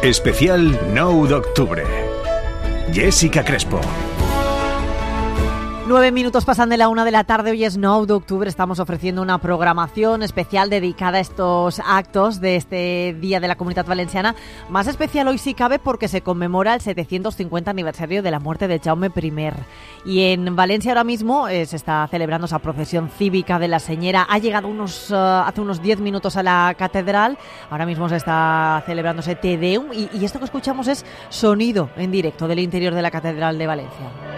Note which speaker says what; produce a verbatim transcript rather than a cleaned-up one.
Speaker 1: Especial nou d'octubre. Jessica Crespo.
Speaker 2: Nueve minutos pasan de la una de la tarde, hoy es nou de octubre, estamos ofreciendo una programación especial dedicada a estos actos de este Día de la Comunitat Valenciana, más especial hoy si cabe porque se conmemora el setecientos cincuenta aniversario de la muerte de Jaume primer. Y en Valencia ahora mismo eh, se está celebrando esa procesión cívica de la Señera, ha llegado unos, uh, hace unos diez minutos a la catedral, ahora mismo se está celebrando ese Te Deum y, y esto que escuchamos es sonido en directo del interior de la Catedral de Valencia.